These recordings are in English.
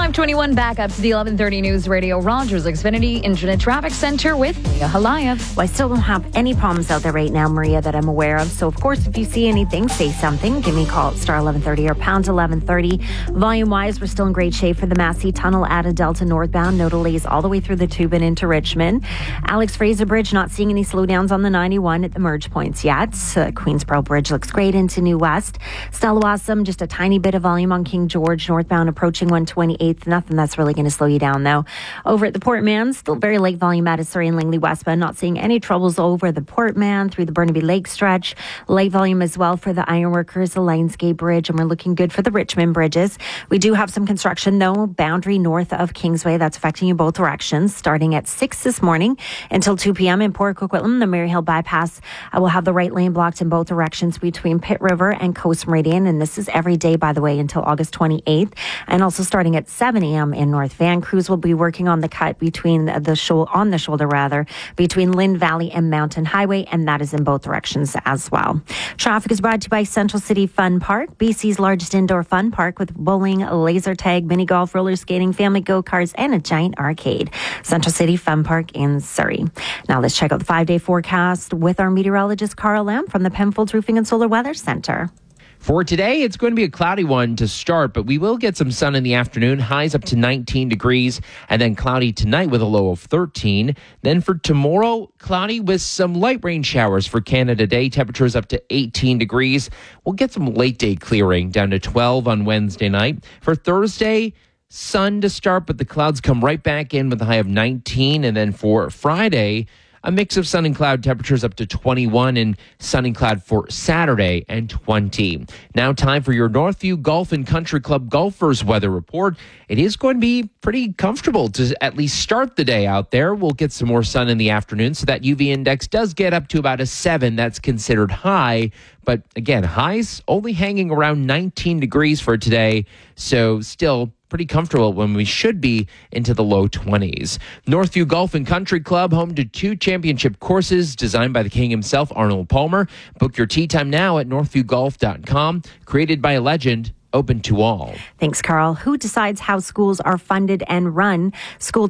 521 back up to the 1130 News Radio Rogers Xfinity Internet Traffic Center with Leah Halayev. Well, I still don't have any problems out there right now, Maria, that I'm aware of. So, of course, if you see anything, say something. Give me a call at star 1130 or pound 1130. Volume-wise, we're still in great shape for the Massey Tunnel out of Delta northbound. No delays all the way through the tube and into Richmond. Alex Fraser Bridge, not seeing any slowdowns on the 91 at the merge points yet. Queensboro Bridge looks great into New West. Stellawasam, just a tiny bit of volume on King George northbound approaching 128th. Nothing that's really going to slow you down, though. Over at the Port Mann, still very light volume out of Surrey and Langley westbound. Not seeing any troubles over the Port Mann through the Burnaby Lake stretch. Light volume as well for the Ironworkers, the Lionsgate Bridge, and we're looking good for the Richmond bridges. We do have some construction, though, boundary north of Kingsway. That's affecting you both directions, starting at 6 this morning until 2 p.m. in Port Coquitlam. The Maryhill bypass will have the right lane blocked in both directions between Pitt River and Coast Meridian, and this is every day, by the way, until August 28th. And also starting at 7 a.m. in North Van. Crews will be working on the cut between the shoulder between Lynn Valley and Mountain Highway, and that is in both directions as well. Traffic is brought to you by Central City Fun Park, BC's largest indoor fun park with bowling, laser tag, mini golf, roller skating, family go-karts, and a giant arcade. Central City Fun Park in Surrey. Now let's check out the 5-day forecast with our meteorologist Carl Lamb from the Penfolds Roofing and Solar Weather Center. For today, it's going to be a cloudy one to start, but we will get some sun in the afternoon, highs up to 19 degrees, and then cloudy tonight with a low of 13. Then for tomorrow, cloudy with some light rain showers for Canada Day, temperatures up to 18 degrees. We'll get some late day clearing down to 12 on Wednesday night. For Thursday, sun to start, but the clouds come right back in with a high of 19. And then for Friday, a mix of sun and cloud, temperatures up to 21, and sun and cloud for Saturday and 20. Now time for your Northview Golf and Country Club golfers weather report. It is going to be pretty comfortable to at least start the day out there. We'll get some more sun in the afternoon, so that UV index does get up to about a 7. That's considered high. But again, highs only hanging around 19 degrees for today. So still pretty comfortable when we should be into the low 20s. Northview Golf and Country Club, home to 2 championship courses designed by the king himself, Arnold Palmer. Book your tee time now at northviewgolf.com. Created by a legend, open to all. Thanks, Carl. Who decides how schools are funded and run? School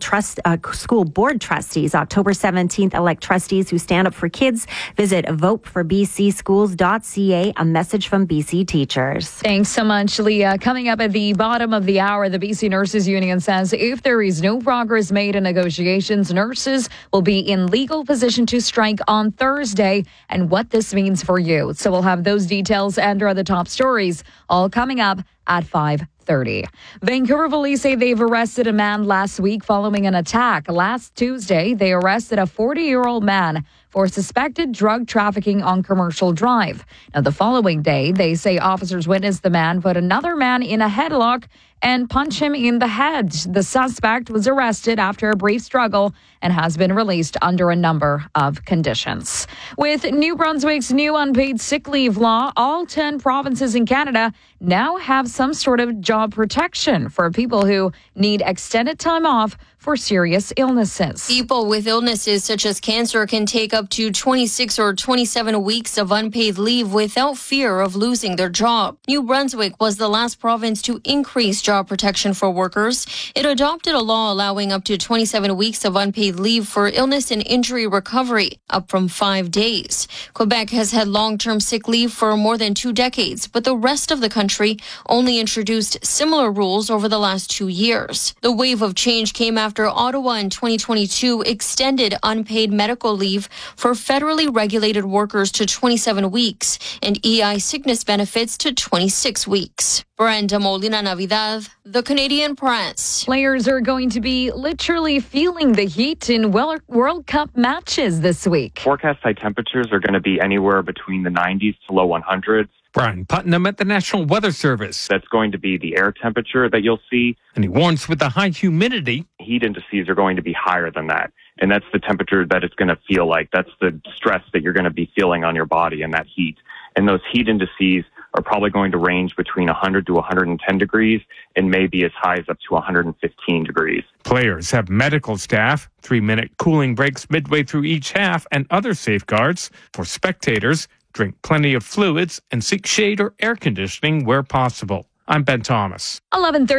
board trustees. October 17th, elect trustees who stand up for kids. Visit voteforbcschools.ca. A message from BC teachers. Thanks so much, Leah. Coming up at the bottom of the hour, the BC Nurses Union says if there is no progress made in negotiations, nurses will be in legal position to strike on Thursday, and what this means for you. So we'll have those details and our other top stories all coming up at 5:30. Vancouver police say they've arrested a man last week following an attack. Last Tuesday, they arrested a 40-year-old man for suspected drug trafficking on Commercial Drive. Now, the following day, they say officers witnessed the man put another man in a headlock and punch him in the head. The suspect was arrested after a brief struggle and has been released under a number of conditions. With New Brunswick's new unpaid sick leave law, all 10 provinces in Canada now have some sort of job protection for people who need extended time off for serious illnesses. People with illnesses such as cancer can take up to 26 or 27 weeks of unpaid leave without fear of losing their job. New Brunswick was the last province to increase job protection for workers. It adopted a law allowing up to 27 weeks of unpaid leave for illness and injury recovery, up from 5 days. Quebec has had long-term sick leave for more than 2 decades, but the rest of the country only introduced similar rules over the last 2 years. The wave of change came after Ottawa in 2022 extended unpaid medical leave for federally regulated workers to 27 weeks and EI sickness benefits to 26 weeks. Brenda Molina Navidad, The Canadian Press. Players are going to be literally feeling the heat in World Cup matches this week. Forecast high temperatures are going to be anywhere between the 90s to low 100s. Brian Putnam at the National Weather Service. That's going to be the air temperature that you'll see. And he warns with the high humidity, heat indices are going to be higher than that. And that's the temperature that it's going to feel like. That's the stress that you're going to be feeling on your body and that heat. And those heat indices are probably going to range between 100 to 110 degrees and maybe as high as up to 115 degrees. Players have medical staff, 3-minute cooling breaks midway through each half, and other safeguards. For spectators, drink plenty of fluids and seek shade or air conditioning where possible. I'm Ben Thomas. 11:30.